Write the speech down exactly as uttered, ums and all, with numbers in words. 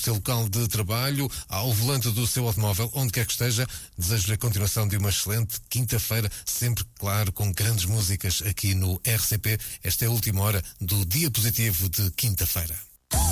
seu local de trabalho, ao volante do seu automóvel, onde quer que esteja. Desejo-lhe a continuação de uma excelente quinta-feira, sempre, claro, com grandes músicas aqui no R C P. Esta é a última hora do Dia Positivo de quinta-feira.